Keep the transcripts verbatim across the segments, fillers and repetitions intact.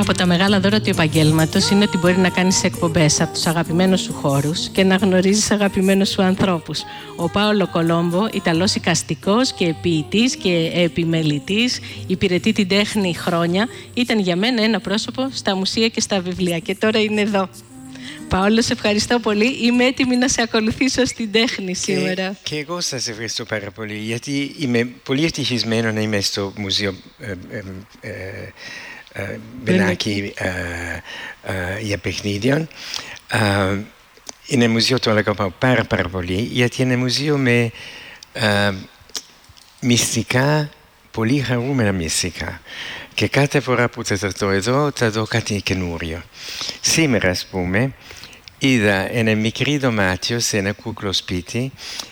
από τα μεγάλα δώρα του επαγγέλματος είναι ότι μπορεί να κάνεις εκπομπές από τους αγαπημένους σου χώρους και να γνωρίζεις αγαπημένους σου ανθρώπους. Ο Πάολο Κολόμπο, Ιταλός εικαστικός και ποιητής και επιμελητής, υπηρετεί την τέχνη χρόνια, ήταν για μένα ένα πρόσωπο στα μουσεία και στα βιβλία και τώρα είναι εδώ. Παόλο, σε ευχαριστώ πολύ. Είμαι έτοιμη να σε ακολουθήσω στην τέχνη σήμερα. Και, και εγώ σας ευχαριστώ πάρα πολύ, γιατί είμαι πολύ ευτυχισμένο να είμαι στο Μουσείο ε, ε, ε, ε, Μπενάκη ε, ε, για παιχνίδιων. Ε, είναι μουσείο το αγαπάω πάρα, πάρα πολύ, γιατί είναι μουσείο με ε, μυστικά, πολύ χαρούμενα μυστικά. Και κάθε φορά που θα δω εδώ, θα δω κάτι καινούριο. Σήμερα, ας πούμε, είδα ένα μικρό δωμάτιο σε ένα κούκλο σπίτι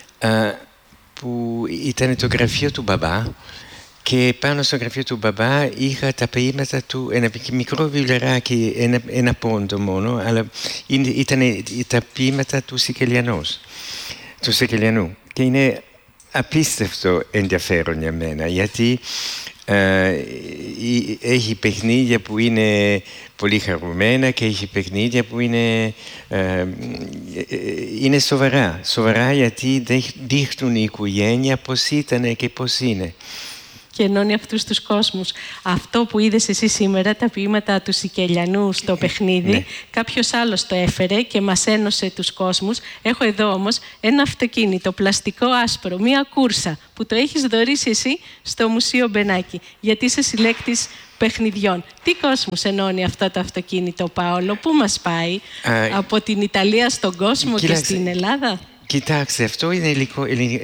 που ήταν το γραφείο του μπαμπά και πάνω στο γραφείο του μπαμπά είχα τα ποίηματα του, ένα μικρό βιβλιαράκι, ένα, ένα πόντο μόνο, αλλά ήταν τα ποίηματα του Σικελιανούς, του Σικελιανού. Και είναι απίστευτο ενδιαφέρον για μένα, γιατί Uh, έχει παιχνίδια που είναι πολύ χαρούμενα και έχει παιχνίδια που είναι, uh, είναι σοβαρά. Σοβαρά γιατί δείχνουν η οικογένεια πώς ήταν και πώς είναι. Και ενώνει αυτούς τους κόσμους. Αυτό που είδες εσύ σήμερα, τα ποίηματα του Σικελιανού στο παιχνίδι, ναι. Κάποιος άλλος το έφερε και μας ένωσε τους κόσμους. Έχω εδώ όμως ένα αυτοκίνητο, πλαστικό άσπρο, μία κούρσα που το έχεις δωρήσει εσύ στο Μουσείο Μπενάκη, γιατί είσαι συλλέκτης παιχνιδιών. Τι κόσμους ενώνει αυτό το αυτοκίνητο, Πάολο, πού μας πάει, Α, από την Ιταλία στον κόσμο και στην Ελλάδα? Κοιτάξτε, αυτό είναι υλικό,